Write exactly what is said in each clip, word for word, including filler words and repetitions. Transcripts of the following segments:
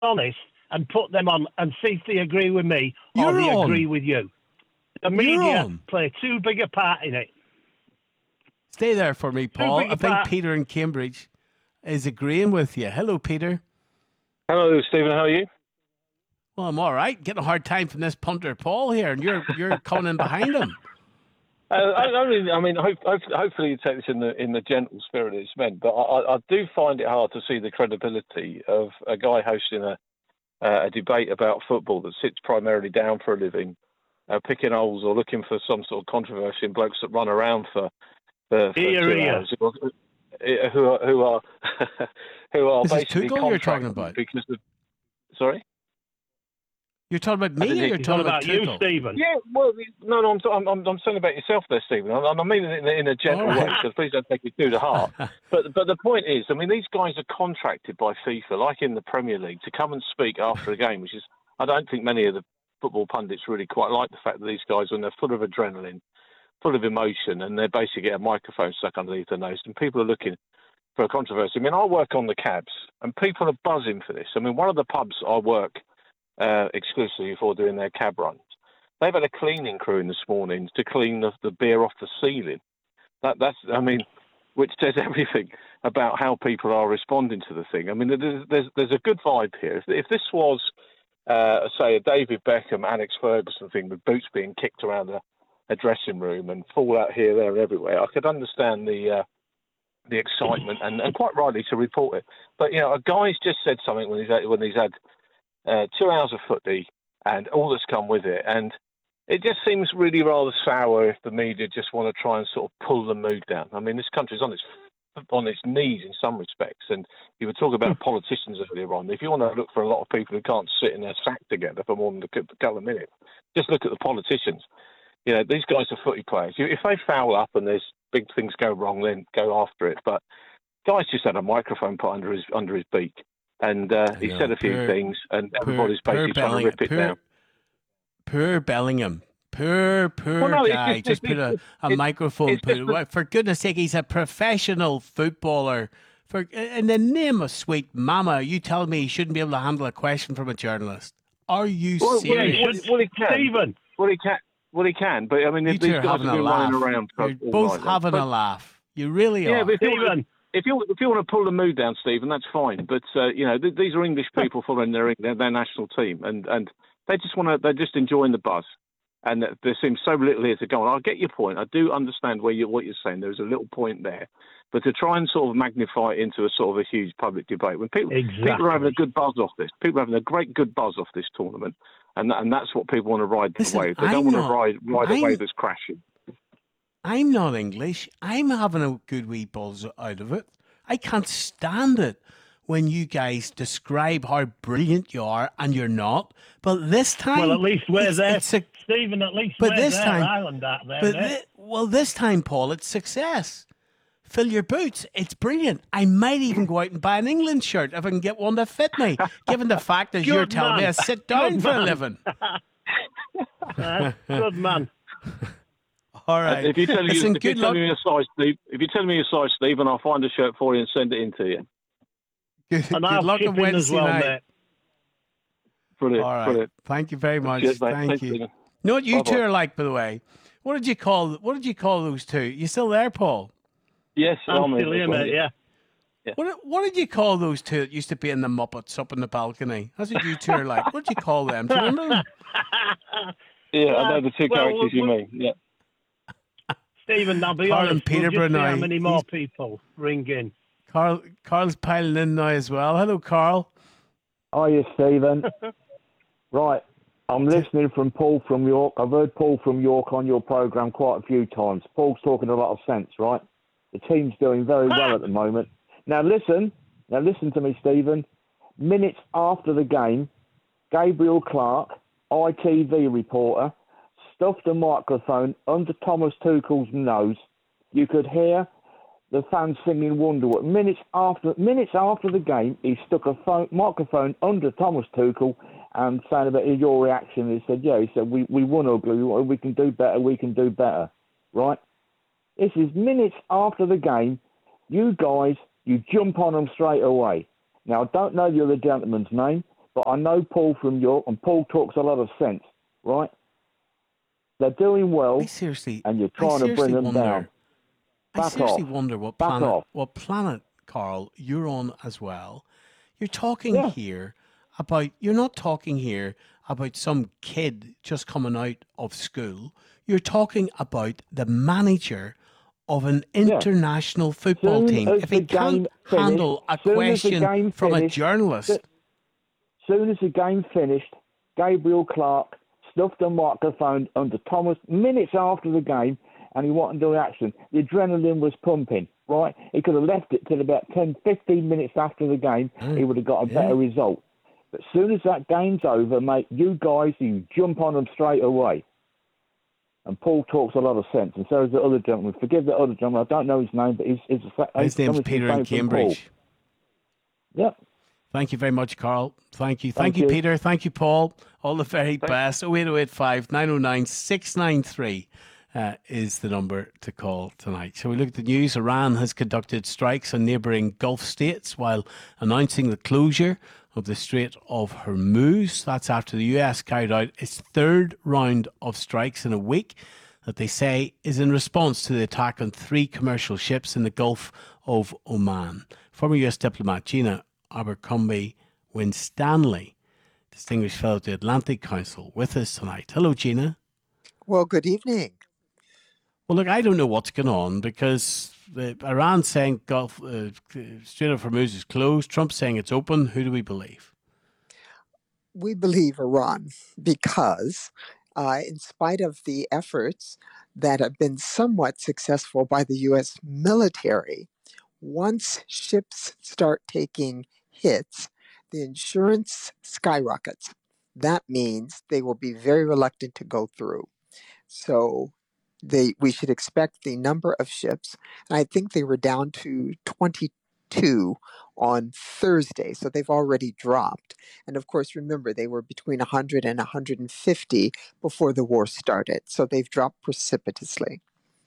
honest and put them on and see if they agree with me or You're they on. agree with you. The You're media on. play too big a part in it. Stay there for me, Too Paul. big I a think part. Peter in Cambridge is agreeing with you. Hello, Peter. Hello, Stephen. How are you? Well, I'm all right. Getting a hard time from this punter, Paul, here, and you're you're coming in behind him. Uh, I, I mean, I mean, hope, hope, hopefully you take this in the in the gentle spirit it's meant. But I, I do find it hard to see the credibility of a guy hosting a uh, a debate about football that sits primarily down for a living, uh, picking holes or looking for some sort of controversy in blokes that run around for for, for Ear, two ear. hours, who are who are who are This is basically Tuchel you're talking contracted about? because of. Sorry. You're talking about I me, didn't or hear you're you. talking What about, about you, Tuchel? Stephen? Yeah, well, no, no, I'm, I'm, I'm saying about yourself there, Stephen. I, I mean it in, a- in a gentle All right. way, so please don't take it too to heart. But but the point is, I mean, these guys are contracted by FIFA, like in the Premier League, to come and speak after a game, which is, I don't think many of the football pundits really quite like the fact that these guys, when they're full of adrenaline, full of emotion, and they basically get a microphone stuck underneath their nose, and people are looking for a controversy. I mean, I work on the cabs, and people are buzzing for this. I mean, one of the pubs I work uh, exclusively for doing their cab runs, they've had a cleaning crew in this morning to clean the, the beer off the ceiling. That, that's, I mean, which says everything about how people are responding to the thing. I mean, there's there's, there's a good vibe here. If, if this was, uh, say, a David Beckham, Alex Ferguson thing with boots being kicked around a, a dressing room and fallout here, there, and everywhere, I could understand the uh, the excitement and, and quite rightly to report it. But you know, a guy's just said something when he's had, when he's had uh, two hours of footy and all that's come with it, and it just seems really rather sour if the media just want to try and sort of pull the mood down. I mean, this country's on its on its knees in some respects, and you were talking about politicians earlier on. If you want to look for a lot of people who can't sit in their sack together for more than a couple of minutes, just look at the politicians. You know, these guys are footy players. If they foul up and there's big things go wrong, then go after it. But guy's just had a microphone put under his under his beak, and uh, he know, said a few poor- things, and everybody's poor basically trying to Belling- rip it poor- down. Poor Bellingham. Poor, poor Well, no, it's guy. just- Just, it's- put a, it's- a it's- microphone. it's Put, just the- for goodness sake, he's a professional footballer. For in the name of sweet mama, you tell me he shouldn't be able to handle a question from a journalist? Are you Well, well, serious? well, well, he can. Stephen. Well, he can. Well, he can. But I mean, you these two are guys having have a been laugh. running around. for You're all both night long. having But- a laugh. You really Yeah, are. but if you, Stephen. if you if you want to pull the mood down, Stephen, that's fine. But uh, you know, th- these are English people following their, their their national team, and, and they just want to. They're just enjoying the buzz, and there seems so little here to go on. I get your point. I do understand where you what you're saying. There's a little point there, but to try and sort of magnify it into a sort of a huge public debate when people Exactly. people are having a good buzz off this, people are having a great good buzz off this tournament, and that, and that's what people want to ride the Listen, wave. They I'm don't want not- to ride ride a I'm- wave that's crashing. I'm not English. I'm having a good wee buzz out of it. I can't stand it when you guys describe how brilliant you are and you're not. But this time, Well, at least we're it's- there. it's a- Stephen, at least But we're this there. time- Ireland out there, but mate. thi- well, this time, Paul, it's success. Fill your boots. It's brilliant. I might even go out and buy an England shirt if I can get one to fit me. Given the fact that you're Good telling me man. I sit down Good for a man. living. Uh, good man. All right. If you tell me, Listen, if you good tell luck. me your size, Steve, if you tell me your size, Steve, and I'll find a shirt for you and send it in to you. Good, And good I'll luck chip on in Wednesday as well, night. mate. Brilliant, All right. brilliant. Thank you very much. Cheers, mate. Thank Thanks, you. Stephen. You know what you two Bye-bye. are like, by the way? What did you call what did you call those two? You still there, Paul? Yes, I'm I'm still here, mate, yeah. What what did you call those two that used to be in the Muppets up in the balcony? That's what you two are like. What did you call them? Do you remember them? Yeah, I know the two Well, characters you well, mean. Yeah. Stephen, I'll be Carl honest, and we'll Peterborough just see now. how many more He's- people ring in. Carl Carl's piling in now as well. Hello, Carl. Are you, Stephen? Right. I'm listening from Paul from York. I've heard Paul from York on your programme quite a few times. Paul's talking a lot of sense, right? The team's doing very well at the moment. Now listen, now listen to me, Stephen. Minutes after the game, Gabriel Clark, I T V reporter, stuffed a microphone under Thomas Tuchel's nose. You could hear the fans singing Wonderwall. Minutes after minutes after the game, he stuck a phone, microphone under Thomas Tuchel and saying about your reaction. He said, yeah, he said, we, we won ugly, we, we can do better, we can do better, right? This is minutes after the game. You guys, you jump on them straight away. Now, I don't know the other gentleman's name, but I know Paul from York, and Paul talks a lot of sense, right? They're doing well, I seriously, and you're I trying to bring seriously them wonder. down. I Back seriously off. wonder what Back planet, off. what planet, Carl, you're on as well. You're talking Yeah. here about. You're not talking here about some kid just coming out of school. You're talking about the manager of an Yeah. international football Soon team. as If the he can't game finished, handle a soon as the question game from a finished, journalist, soon as the game finished, Gabriel Clark stuffed the microphone under Thomas minutes after the game, and he wanted the reaction. The adrenaline was pumping, right? He could have left it till about ten, fifteen minutes after the game. Mm, He would have got a yeah. better result. But as soon as that game's over, mate, you guys, you jump on them straight away. And Paul talks a lot of sense, and so does the other gentleman. Forgive the other gentleman, I don't know his name, but he's, he's, he's his name's coming from Peter in the same from Paul. Cambridge. Yep. Thank you very much, Carl. Thank you. Thank, Thank you, you. Peter. Thank you, Paul. All the very best. oh eight oh eight five, nine oh nine, six nine three uh, is the number to call tonight. So we look at the news. Iran has conducted strikes on neighbouring Gulf states while announcing the closure of the Strait of Hormuz. That's after the U S carried out its third round of strikes in a week that they say is in response to the attack on three commercial ships in the Gulf of Oman. Former U S diplomat Gina Abercrombie Winstanley, distinguished fellow at the Atlantic Council, with us tonight. Hello, Gina. Well, good evening. Well, look, I don't know what's going on because the Iran saying Gulf uh, Strait of Hormuz is closed. Trump saying it's open. Who do we believe? We believe Iran because, uh, in spite of the efforts that have been somewhat successful by the U S military, once ships start taking hits, the insurance skyrockets. That means they will be very reluctant to go through. So they we should expect the number of ships, and I think they were down to twenty-two on Thursday, so they've already dropped. And of course, remember, they were between one hundred and one hundred fifty before the war started, so they've dropped precipitously.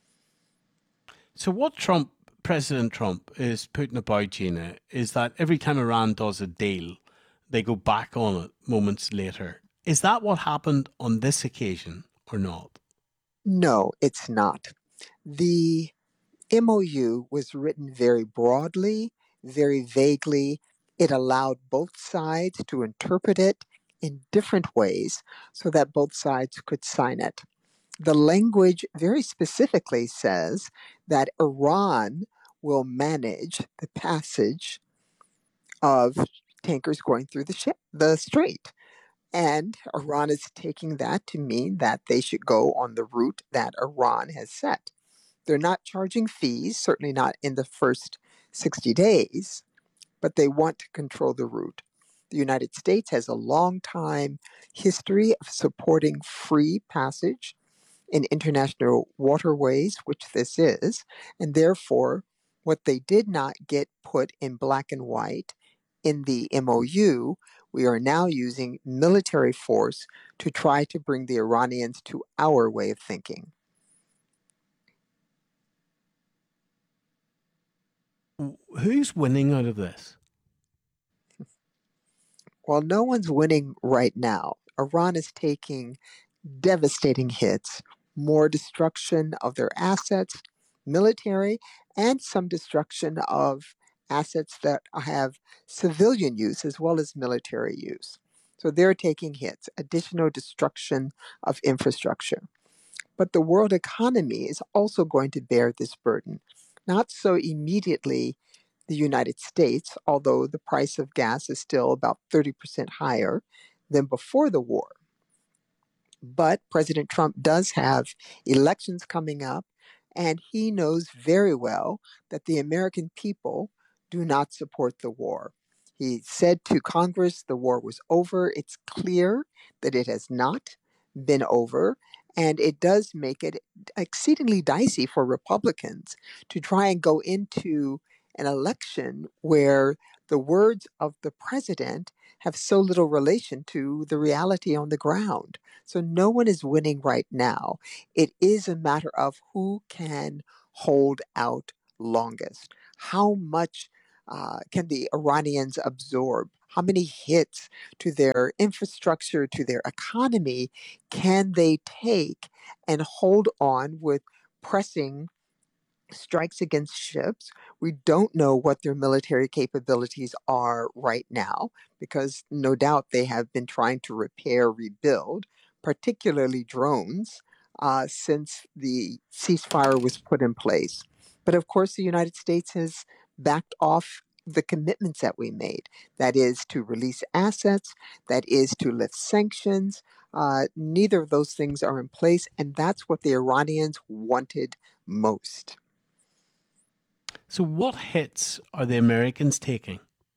So what Trump, President Trump, is putting about, Gina, is that every time Iran does a deal, they go back on it moments later. Is that what happened on this occasion or not? No, it's not. The M O U was written very broadly, very vaguely. It allowed both sides to interpret it in different ways so that both sides could sign it. The language very specifically says that Iran will manage the passage of tankers going through the ship, the strait. And Iran is taking that to mean that they should go on the route that Iran has set. They're not charging fees, certainly not in the first sixty days, but they want to control the route. The United States has a long time history of supporting free passage in international waterways, which this is, and therefore what they did not get put in black and white in the M O U, we are now using military force to try to bring the Iranians to our way of thinking. Who's winning out of this? Well, no one's winning right now. Iran is taking devastating hits, more destruction of their assets, military, and some destruction of assets that have civilian use as well as military use. So they're taking hits, additional destruction of infrastructure. But the world economy is also going to bear this burden. Not so immediately the United States, although the price of gas is still about thirty percent higher than before the war. But President Trump does have elections coming up, and he knows very well that the American people do not support the war. He said to Congress the war was over. It's clear that it has not been over, and it does make it exceedingly dicey for Republicans to try and go into an election where the words of the president have so little relation to the reality on the ground. So no one is winning right now. It is a matter of who can hold out longest. How much uh, can the Iranians absorb? How many hits to their infrastructure, to their economy can they take and hold on with pressing strikes against ships? We don't know what their military capabilities are right now because no doubt they have been trying to repair, rebuild, particularly drones, uh, since the ceasefire was put in place. But of course, the United States has backed off the commitments that we made. That is to release assets, that is to lift sanctions. Uh, neither of those things are in place, and that's what the Iranians wanted most. So what hits are the Americans taking?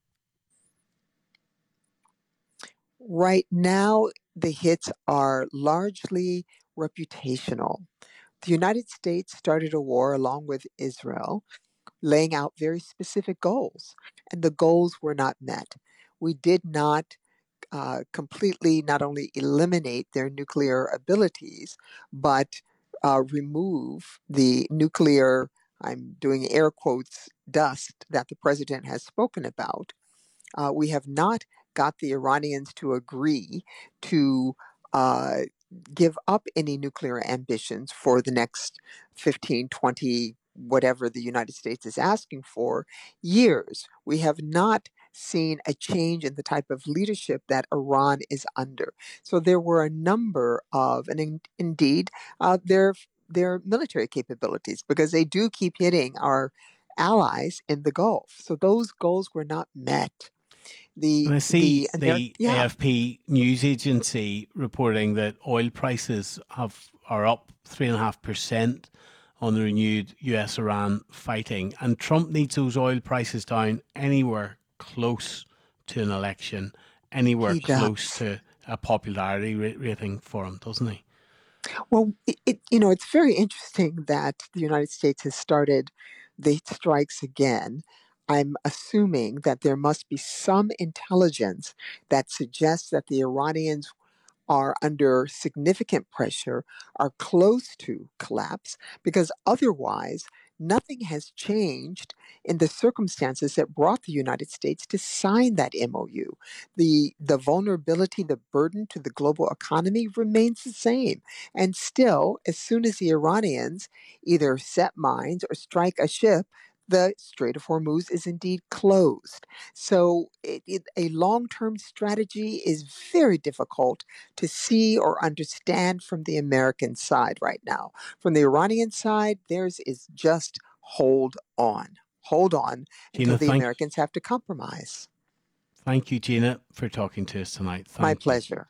Right now, the hits are largely reputational. The United States started a war along with Israel, laying out very specific goals, and the goals were not met. We did not uh, completely not only eliminate their nuclear abilities, but uh, remove the nuclear, I'm doing air quotes, dust that the president has spoken about. Uh, we have not got the Iranians to agree to uh, give up any nuclear ambitions for the next fifteen, twenty, whatever the United States is asking for, years. We have not seen a change in the type of leadership that Iran is under. So there were a number of, and in, indeed, uh, their their military capabilities, because they do keep hitting our allies in the Gulf. So those goals were not met. The And I the see Amer- the yeah. A F P news agency reporting that oil prices have are up three and a half percent on the renewed U S Iran fighting, and Trump needs those oil prices down anywhere close to an election, anywhere He close does. to a popularity ra- rating for him, doesn't he? Well, it, it you know it's very interesting that the United States has started the strikes again. I'm assuming that there must be some intelligence that suggests that the Iranians are under significant pressure, are close to collapse, because otherwise, nothing has changed in the circumstances that brought the United States to sign that M O U. The, the vulnerability, the burden to the global economy remains the same. And still, as soon as the Iranians either set mines or strike a ship, the Strait of Hormuz is indeed closed. So, it, it, a long term strategy is very difficult to see or understand from the American side right now. From the Iranian side, theirs is just hold on. Hold on until Gina, the thank Americans have to compromise. thank you, Gina, for talking to us tonight. My Thank you. pleasure.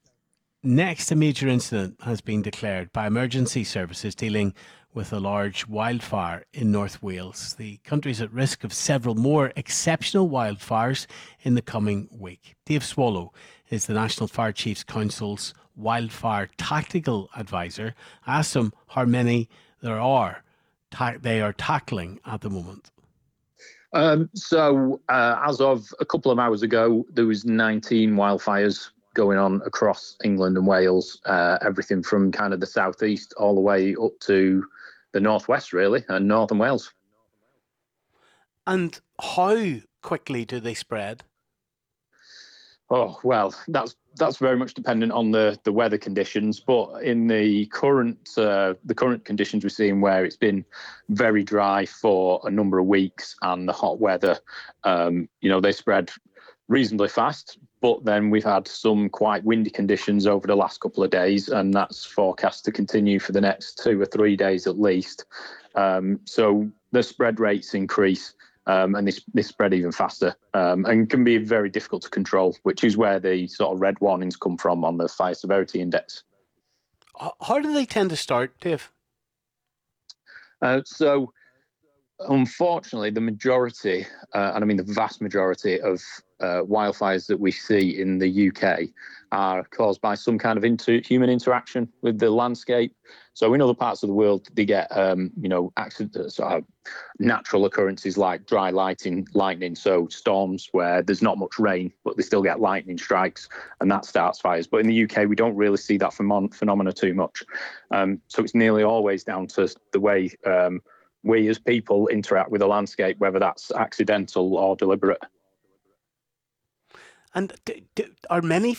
Next, a major incident has been declared by emergency services dealing with a large wildfire in North Wales. The country is at risk of several more exceptional wildfires in the coming week. Dave Swallow is the National Fire Chiefs Council's wildfire tactical advisor. I asked him how many there are ta- they are tackling at the moment. Um, so, uh, as of a couple of hours ago, there was nineteen wildfires going on across England and Wales, uh, everything from kind of the southeast all the way up to the northwest, really, and northern Wales. And how quickly do they spread? Oh, well, that's that's very much dependent on the, the weather conditions. But in the current uh, the current conditions we're seeing, where it's been very dry for a number of weeks and the hot weather, um, you know, they spread reasonably fast. But then we've had some quite windy conditions over the last couple of days, and that's forecast to continue for the next two or three days at least. Um, so the spread rates increase. Um, and they, they spread even faster um, and can be very difficult to control, which is where the sort of red warnings come from on the fire severity index. How do they tend to start, Dave? Uh, so, unfortunately, the majority, uh, and I mean the vast majority of uh, wildfires that we see in the U K are caused by some kind of inter- human interaction with the landscape. So in other parts of the world, they get, um, you know, accidents, sort of natural occurrences like dry lightning, lightning, so storms where there's not much rain, but they still get lightning strikes, and that starts fires. But in the U K, we don't really see that phenom- phenomena too much. Um, so it's nearly always down to the way um, we as people interact with the landscape, whether that's accidental or deliberate. And d- d- are many